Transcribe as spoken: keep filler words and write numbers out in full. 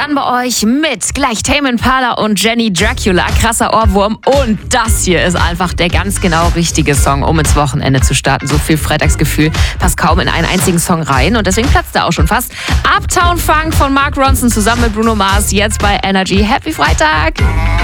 an bei euch mit gleich Tame Impala und Jenny Dracula. Krasser Ohrwurm. Und das hier ist einfach der ganz genau richtige Song, um ins Wochenende zu starten. So viel Freitagsgefühl passt kaum in einen einzigen Song rein. Und deswegen platzt er auch schon fast. Uptown Funk von Mark Ronson zusammen mit Bruno Mars. Jetzt bei Energy. Happy Freitag!